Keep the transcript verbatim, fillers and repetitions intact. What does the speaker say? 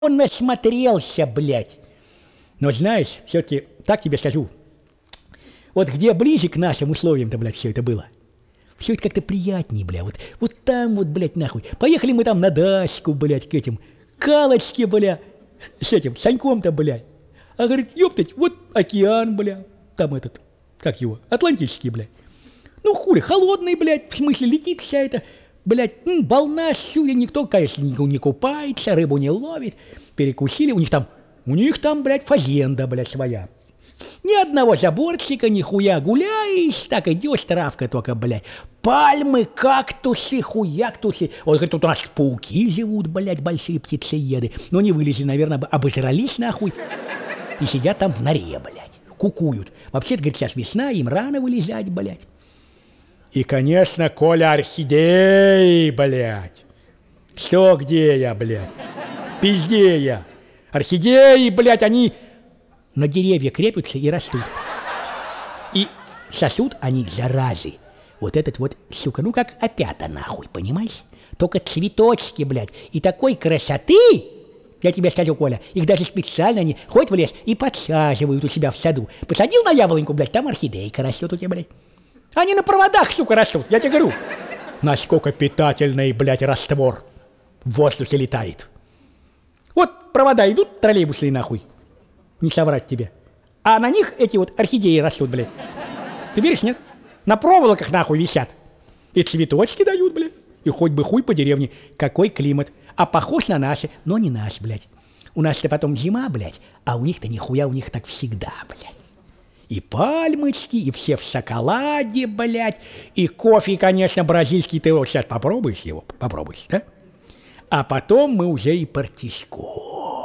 Он насмотрелся, блядь. Но знаешь, все-таки так тебе скажу. Вот где ближе к нашим условиям-то, блядь, все это было. Все это как-то приятнее, бля. Вот, вот там вот, блядь, нахуй. Поехали мы там на дачку, блядь, к этим. Калочке, бля. С этим, Саньком-то, блядь. А говорит, ёптать, вот океан, бля. Там этот, как его, Атлантический, блядь. Ну, хули, холодный, блядь, в смысле, летит вся эта, блядь, м, волна сюда, никто, конечно, не, не купается, рыбу не ловит. Перекусили, у них там, у них там, блядь, фазенда, блядь, своя. Ни одного заборчика, нихуя, гуляешь, так идешь, травка только, блядь. Пальмы, кактусы, хуяктусы. Он говорит, тут у нас пауки живут, блядь, большие птицееды. Но не вылезли, наверное, обосрались нахуй. И сидят там в норе, блядь, кукуют. Вообще-то, говорит, сейчас весна, им рано вылезать, блядь. И, конечно, Коля, орхидеи, блядь. Что, где я, блядь? В пизде я. Орхидеи, блядь, они на деревья крепятся и растут. И сосут они заразы. Вот этот вот, сука, ну как опята нахуй, понимаешь? Только цветочки, блядь. И такой красоты, я тебе скажу, Коля, их даже специально они ходят в лес и подсаживают у себя в саду. Посадил на яблоньку, блядь, там орхидейка растет у тебя, блядь. Они на проводах, сука, растут, я тебе говорю. Насколько питательный, блядь, раствор в воздухе летает. Вот провода идут троллейбусные нахуй. Не соврать тебе. А на них эти вот орхидеи растут, блядь. Ты веришь, нет? На проволоках нахуй висят. И цветочки дают, блядь. И хоть бы хуй по деревне. Какой климат. А похож на наши, но не наш, блядь. У нас-то потом зима, блядь. А у них-то нихуя, у них так всегда, блядь. И пальмочки, и все в шоколаде, блядь. И кофе, конечно, бразильский. Ты вот сейчас попробуешь его? Попробуешь, да? А потом мы уже и партишку.